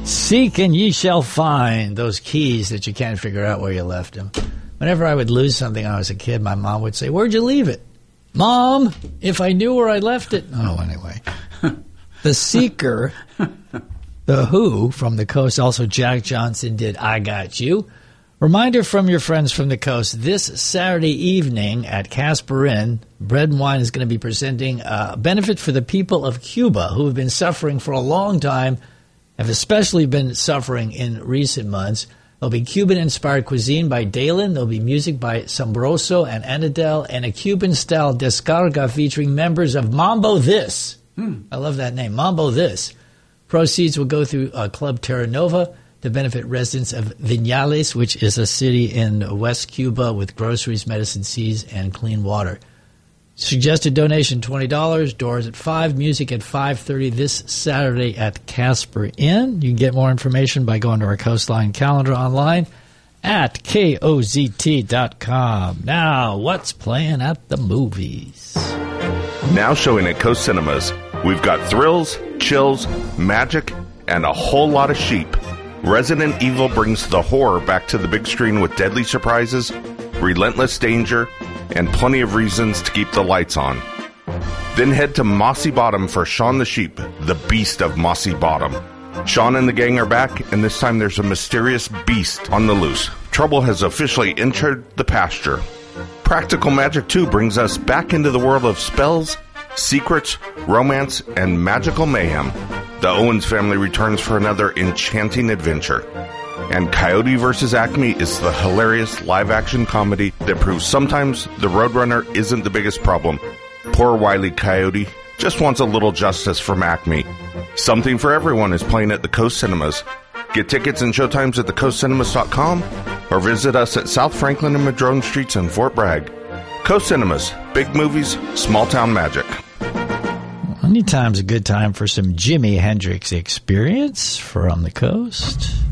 Seek and ye shall find those keys that you can't figure out where you left them. Whenever I would lose something when I was a kid, my mom would say, "Where'd you leave it?" "Mom, if I knew where I left it." Oh, anyway. The Seeker, The Who from the Coast, also Jack Johnson did I Got You. Reminder from your friends from the Coast, this Saturday evening at Casper Inn, Bread and Wine is going to be presenting a benefit for the people of Cuba who have been suffering for a long time, have especially been suffering in recent months. There'll be Cuban-inspired cuisine by Dalen. There'll be music by Sombroso and Anadel, and a Cuban-style descarga featuring members of Mambo This. I love that name, Mambo This. Proceeds will go through Club Terra Nova to benefit residents of Viñales, which is a city in West Cuba with groceries, medicine, seeds, and clean water. Suggested donation $20. Doors at 5. Music at 5:30 this Saturday at Casper Inn. You can get more information by going to our Coastline calendar online at KOZT.com. Now, what's playing at the movies? Now showing at Coast Cinemas, we've got thrills, chills, magic, and a whole lot of sheep. Resident Evil brings the horror back to the big screen with deadly surprises, relentless danger, and plenty of reasons to keep the lights on. Then head to Mossy Bottom for Shaun the Sheep, the beast of Mossy Bottom. Shaun and the gang are back, and this time there's a mysterious beast on the loose. Trouble has officially entered the pasture. Practical Magic 2 brings us back into the world of spells, secrets, romance, and magical mayhem. The Owens family returns for another enchanting adventure. And Coyote vs. Acme is the hilarious live-action comedy that proves sometimes the Roadrunner isn't the biggest problem. Poor Wile E. Coyote just wants a little justice from Acme. Something for Everyone is playing at the Coast Cinemas. Get tickets and showtimes at thecoastcinemas.com or visit us at South Franklin and Madrone Streets in Fort Bragg. Coast Cinemas, big movies, small town magic. Anytime's a good time for some Jimi Hendrix Experience from the Coast.